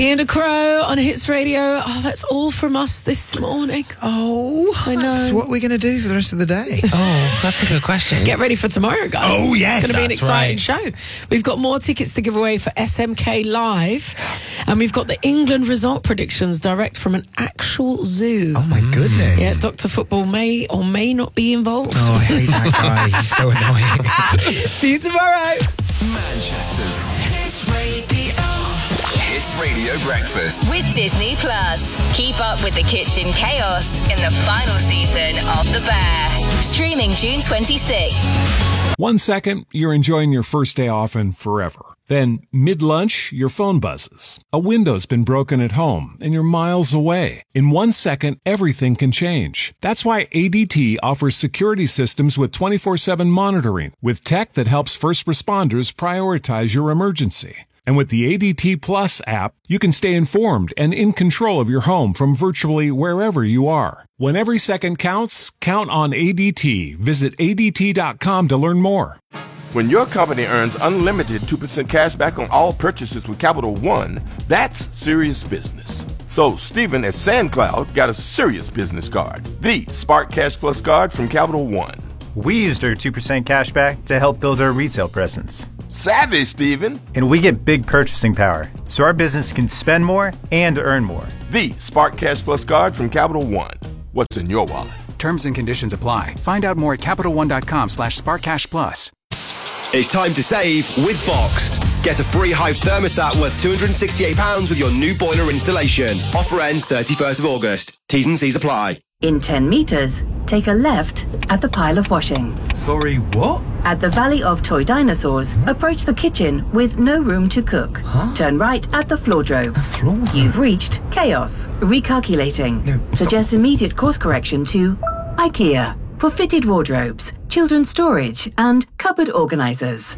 And a Crow on Hits Radio. Oh, that's all from us this morning. Oh, I know. That's what we're going to do for the rest of the day. Oh, that's a good question. Get ready for tomorrow, guys. Oh, yes, It's going to be an that's exciting show. We've got more tickets to give away for SMK Live. And we've got the England result predictions direct from an actual zoo. Oh, my goodness. Yeah, Dr. Football may or may not be involved. Oh, I hate that guy. He's so annoying. See you tomorrow. Manchester's Hits Radio. Hits Radio Breakfast with Disney Plus. Keep up with the kitchen chaos in the final season of The Bear. Streaming June 26th. 1 second, you're enjoying your first day off and forever. Then, mid-lunch, your phone buzzes. A window's been broken at home, and you're miles away. In 1 second, everything can change. That's why ADT offers security systems with 24/7 monitoring, with tech that helps first responders prioritize your emergency. And with the ADT Plus app, you can stay informed and in control of your home from virtually wherever you are. When every second counts, count on ADT. Visit ADT.com to learn more. When your company earns unlimited 2% cash back on all purchases with Capital One, that's serious business. So Stephen at SandCloud got a serious business card, the Spark Cash Plus card from Capital One. We used our 2% cash back to help build our retail presence. Savvy, Stephen. And we get big purchasing power, so our business can spend more and earn more. The Spark Cash Plus card from Capital One. What's in your wallet? Terms and conditions apply. Find out more at CapitalOne.com/SparkCashPlus. It's time to save with Boxed. Get a free Hive thermostat worth £268 with your new boiler installation. Offer ends 31st of August. T's and C's apply. In 10 metres, take a left at the pile of washing. Sorry, what? At the Valley of Toy Dinosaurs, approach the kitchen with no room to cook. Huh? Turn right at the floordrobe. Floor? You've reached Chaos. Recalculating. No, Suggest immediate course correction to IKEA for fitted wardrobes, children's storage and cupboard organisers.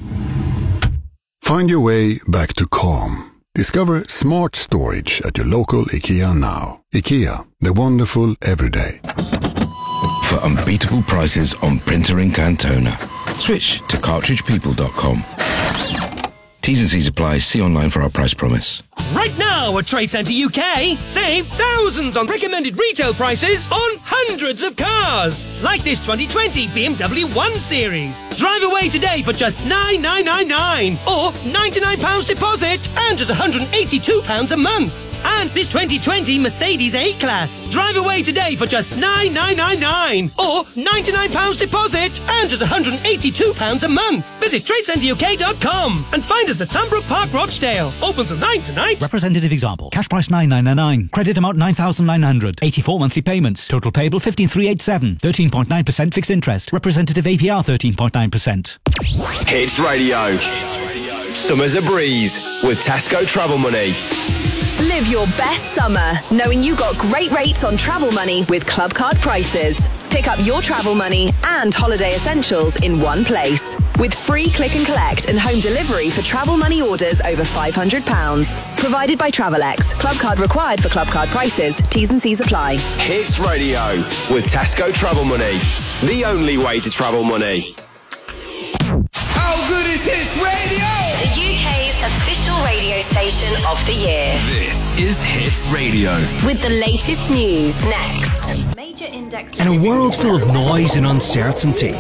Find your way back to calm. Discover smart storage at your local IKEA now. IKEA, the wonderful everyday. for unbeatable prices on printer ink and toner. Switch to cartridgepeople.com. T's and C's apply. See online for our price promise. Right now at Trade Centre UK, save thousands on recommended retail prices on hundreds of cars. Like this 2020 BMW 1 Series. Drive away today for just $9,999 or £99 deposit and just £182 a month. And this 2020 Mercedes A-Class. Drive away today for just $9,999 or £99 deposit and just £182 a month. Visit TradeCenterUK.com and find us at Sunbrook Park, Rochdale. Open till 9 tonight. Representative example. Cash price $9,999. Credit amount $9,900. 84 monthly payments. Total payable $15,387. 13.9% fixed interest. Representative APR 13.9%. Hits Radio. Summer's a breeze with Tesco Travel Money. Live your best summer knowing you got great rates on travel money with Club Card Prices. Pick up your travel money and holiday essentials in one place. With free click and collect and home delivery for travel money orders over £500. Provided by Travelex. Club card required for Club Card Prices. T's and C's apply. Hits Radio with Tesco Travel Money. The only way to travel money. How good is Hits Radio? The UK's official radio station of the year. This is Hits Radio. With the latest news next. In a world full of noise and uncertainty,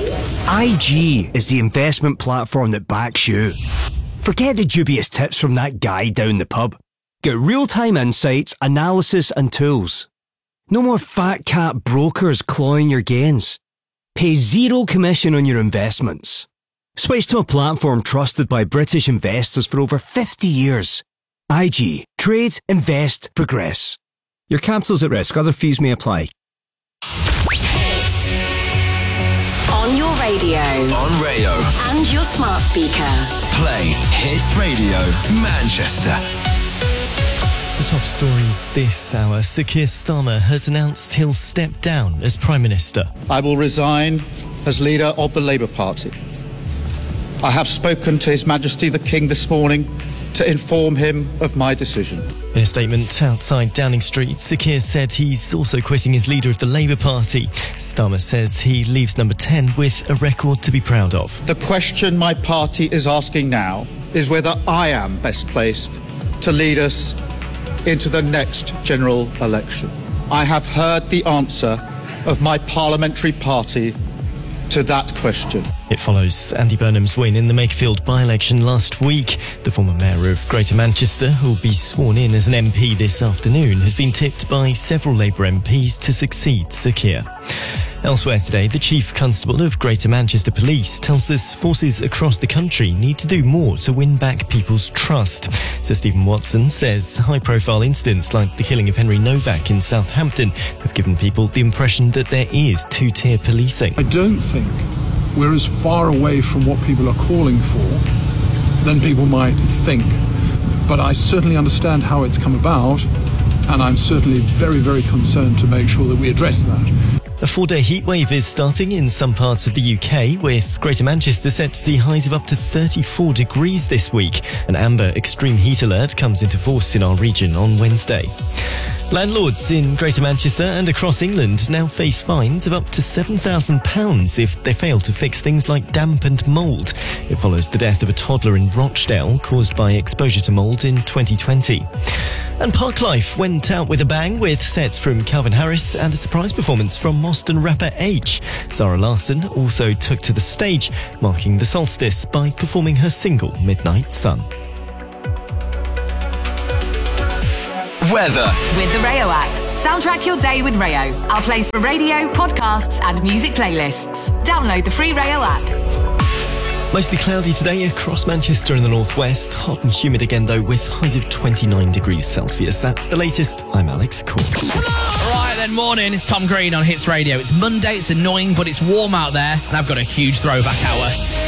IG is the investment platform that backs you. Forget the dubious tips from that guy down the pub. Get real-time insights, analysis and tools. No more fat cat brokers clawing your gains. Pay zero commission on your investments. Switch to a platform trusted by British investors for over 50 years. IG. Trade, invest, progress. Your capital's at risk. Other fees may apply. On your radio. On Rayo. And your smart speaker. Play Hits Radio Manchester. The top stories this hour. Sir Keir Starmer has announced he'll step down as Prime Minister. I will resign as leader of the Labour Party. I have spoken to His Majesty the King this morning to inform him of my decision. In a statement outside Downing Street, Sir Keir said he's also quitting as leader of the Labour Party. Starmer says he leaves number 10 with a record to be proud of. The question my party is asking now is whether I am best placed to lead us into the next general election. I have heard the answer of my parliamentary party to that question. It follows Andy Burnham's win in the Makerfield by-election last week. The former mayor of Greater Manchester, who will be sworn in as an MP this afternoon, has been tipped by several Labour MPs to succeed Sir Keir. Elsewhere today, the Chief Constable of Greater Manchester Police tells us forces across the country need to do more to win back people's trust. Sir Stephen Watson says high-profile incidents like the killing of Henry Novak in Southampton have given people the impression that there is two-tier policing. I don't think we're as far away from what people are calling for than people might think. But I certainly understand how it's come about, and I'm certainly very, very concerned to make sure that we address that. A 4-day heatwave is starting in some parts of the UK, with Greater Manchester set to see highs of up to 34 degrees this week. An amber extreme heat alert comes into force in our region on Wednesday. Landlords in Greater Manchester and across England now face fines of up to £7,000 if they fail to fix things like damp and mould. It follows the death of a toddler in Rochdale caused by exposure to mould in 2020. And Parklife went out with a bang with sets from Calvin Harris and a surprise performance from Moston rapper H. Zara Larsson also took to the stage, marking the solstice by performing her single Midnight Sun. Weather. With the Rayo app. Soundtrack your day with Rayo. Our place for radio, podcasts and music playlists. Download the free Rayo app. Mostly cloudy today across Manchester and the northwest. Hot and humid again though, with highs of 29 degrees Celsius. That's the latest. I'm Alex Court. Right then, morning. It's Tom Green on Hits Radio. It's Monday. It's annoying, but it's warm out there. And I've got a huge throwback hour.